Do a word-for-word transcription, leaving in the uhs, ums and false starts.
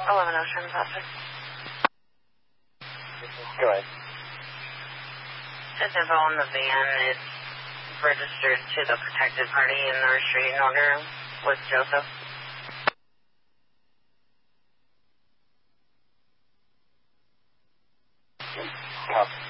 eleven Ocean's office. Go ahead. This info on the van is registered to the protected party in the restraining order with Joseph. Copy.